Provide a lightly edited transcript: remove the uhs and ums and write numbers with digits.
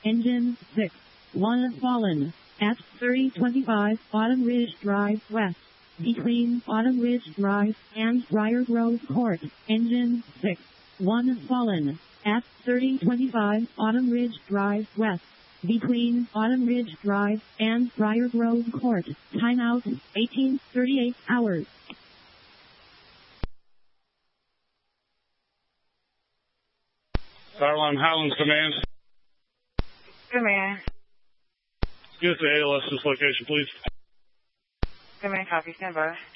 Engine 6. 1 fallen. At 3025 Autumn Ridge Drive West. Between Autumn Ridge Drive and Briar Grove Court. Engine 6. 1 fallen. At 3025 Autumn Ridge Drive West. Between Autumn Ridge Drive and Briar Grove Court. Timeout 18:38 hours. Fire Alarm Highlands Command. Command. Give us the ALS location, please. Command, copy, stand by.